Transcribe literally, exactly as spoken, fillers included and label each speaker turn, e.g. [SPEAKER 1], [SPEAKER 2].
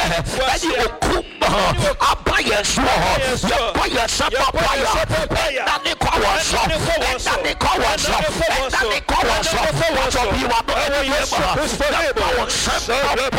[SPEAKER 1] Any okumba abaya so ya boya sapa paya na ne kwa waso na ne kwa waso na ne kwa waso waso bi wa no